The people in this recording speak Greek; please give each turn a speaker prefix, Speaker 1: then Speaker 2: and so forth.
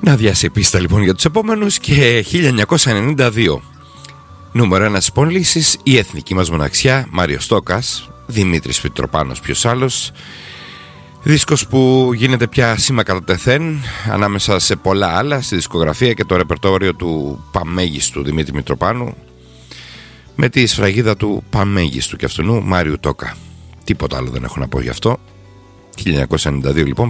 Speaker 1: Να διάσει η πίστα λοιπόν για τους επόμενους. Και 1992, νούμερο 1 στις πωλήσεις, η εθνική μας μοναξιά, Μάριος Τόκας, Δημήτρης Μητροπάνος, ποιος άλλος. Δίσκος που γίνεται πια σήμα κατά τεθέν ανάμεσα σε πολλά άλλα στη δισκογραφία και το ρεπερτόριο του παμέγιστου Δημήτρη Μητροπάνου, με τη σφραγίδα του παμέγιστου και αυτού Μάριου Τόκα. Τίποτα άλλο δεν έχω να πω γι' αυτό. 1992 λοιπόν,